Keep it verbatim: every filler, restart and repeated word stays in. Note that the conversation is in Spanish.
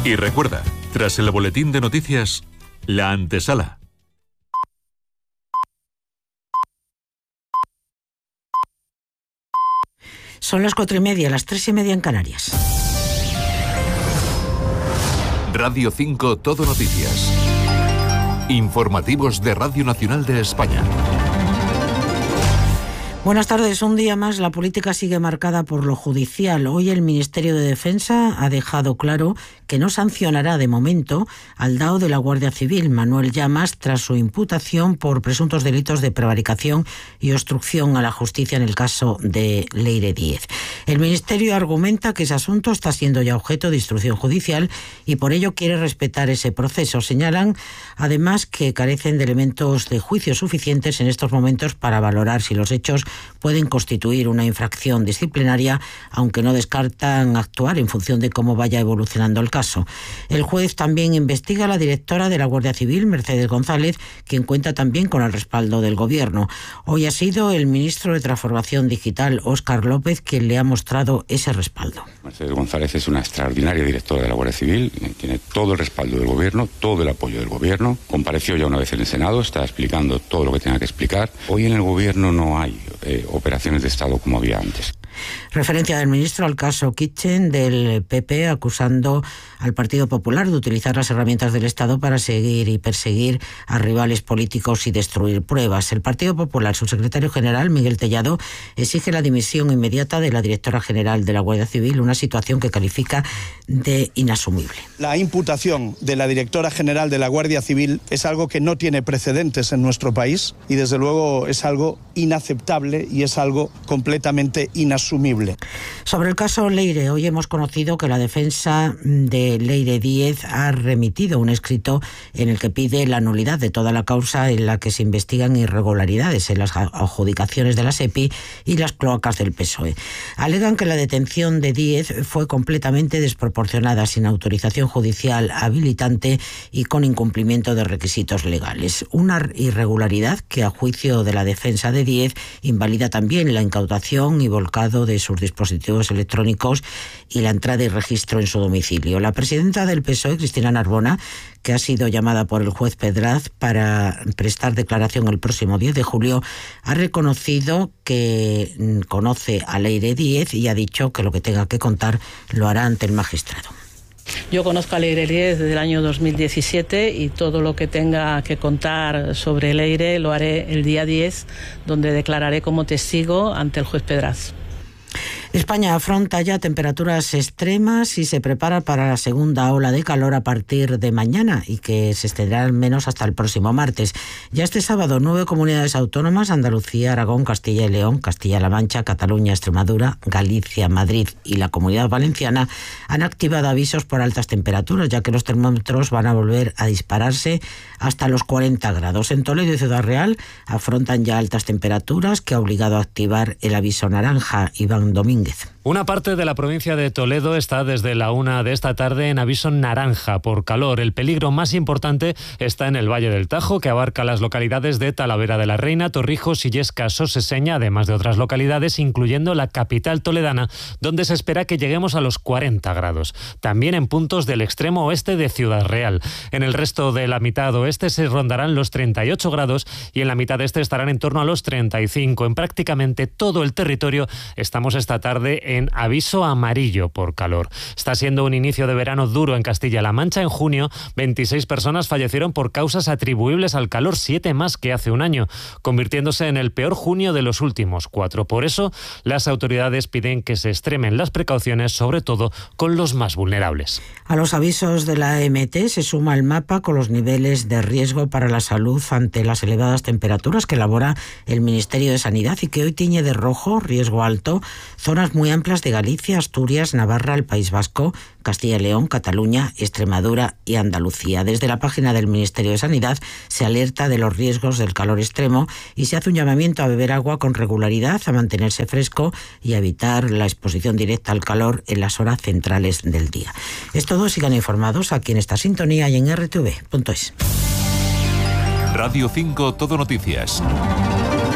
Y recuerda, tras el boletín de noticias, la antesala. Son las cuatro y media, las tres y media en Canarias. Radio cinco Todo Noticias. Informativos de Radio Nacional de España. Buenas tardes. Un día más la política sigue marcada por lo judicial. Hoy el Ministerio de Defensa ha dejado claro que no sancionará de momento al D A O de la Guardia Civil, Manuel Llamas, tras su imputación por presuntos delitos de prevaricación y obstrucción a la justicia en el caso de Leire Díez. El Ministerio argumenta que ese asunto está siendo ya objeto de instrucción judicial y por ello quiere respetar ese proceso. Señalan además que carecen de elementos de juicio suficientes en estos momentos para valorar si los hechos pueden constituir una infracción disciplinaria, aunque no descartan actuar en función de cómo vaya evolucionando el caso. El juez también investiga a la directora de la Guardia Civil, Mercedes González, quien cuenta también con el respaldo del Gobierno. Hoy ha sido el ministro de Transformación Digital, Óscar López, quien le ha mostrado ese respaldo. Mercedes González es una extraordinaria directora de la Guardia Civil, tiene todo el respaldo del Gobierno, todo el apoyo del Gobierno. Compareció ya una vez en el Senado, está explicando todo lo que tenga que explicar. Hoy en el Gobierno no hay eh, operaciones de Estado como había antes. Referencia del ministro al caso Kitchen del P P, acusando al Partido Popular de utilizar las herramientas del Estado para seguir y perseguir a rivales políticos y destruir pruebas. El Partido Popular, su secretario general, Miguel Tellado, exige la dimisión inmediata de la directora general de la Guardia Civil, una situación que califica de inasumible. La imputación de la directora general de la Guardia Civil es algo que no tiene precedentes en nuestro país y desde luego es algo inaceptable y es algo completamente inasumible. Sobre el caso Leire, hoy hemos conocido que la defensa de Leire Díez ha remitido un escrito en el que pide la nulidad de toda la causa en la que se investigan irregularidades en las adjudicaciones de la SEPI y las cloacas del P S O E. Alegan que la detención de Díez fue completamente desproporcionada, sin autorización judicial habilitante y con incumplimiento de requisitos legales. Una irregularidad que, a juicio de la defensa de Díez, invalida también la incautación y volcado de sus dispositivos electrónicos y la entrada y registro en su domicilio. La presidenta del P S O E, Cristina Narbona, que ha sido llamada por el juez Pedraz para prestar declaración el próximo diez de julio, ha reconocido que conoce a Leire Díez y ha dicho que lo que tenga que contar lo hará ante el magistrado. Yo conozco a Leire Díez desde el año dos mil diecisiete y todo lo que tenga que contar sobre Leire lo haré el día diez, donde declararé como testigo ante el juez Pedraz. España afronta ya temperaturas extremas y se prepara para la segunda ola de calor a partir de mañana y que se extenderá al menos hasta el próximo martes. Ya este sábado, nueve comunidades autónomas, Andalucía, Aragón, Castilla y León, Castilla-La Mancha, Cataluña, Extremadura, Galicia, Madrid y la Comunidad Valenciana han activado avisos por altas temperaturas, ya que los termómetros van a volver a dispararse hasta los cuarenta grados. En Toledo y Ciudad Real afrontan ya altas temperaturas que ha obligado a activar el aviso naranja. Iván Domínguez. Una parte de la provincia de Toledo está desde la una de esta tarde en aviso naranja por calor. El peligro más importante está en el Valle del Tajo, que abarca las localidades de Talavera de la Reina, Torrijos, Illescas, Soseseña, además de otras localidades, incluyendo la capital toledana, donde se espera que lleguemos a los cuarenta grados. También en puntos del extremo oeste de Ciudad Real. En el resto de la mitad oeste se rondarán los treinta y ocho grados y en la mitad este estarán en torno a los treinta y cinco. En prácticamente todo el territorio estamos esta tarde en aviso amarillo por calor. Está siendo un inicio de verano duro en Castilla-La Mancha. En junio, veintiséis personas fallecieron por causas atribuibles al calor, siete más que hace un año, convirtiéndose en el peor junio de los últimos cuatro. Por eso, las autoridades piden que se extremen las precauciones, sobre todo con los más vulnerables. A los avisos de la A M T se suma el mapa con los niveles de riesgo para la salud ante las elevadas temperaturas que elabora el Ministerio de Sanidad y que hoy tiñe de rojo, riesgo alto, zonas muy amplias de Galicia, Asturias, Navarra, el País Vasco, Castilla y León, Cataluña, Extremadura y Andalucía. Desde la página del Ministerio de Sanidad se alerta de los riesgos del calor extremo y se hace un llamamiento a beber agua con regularidad, a mantenerse fresco y a evitar la exposición directa al calor en las horas centrales del día. Es todo, sigan informados aquí en esta sintonía y en R T V punto es. Radio cinco Todo Noticias.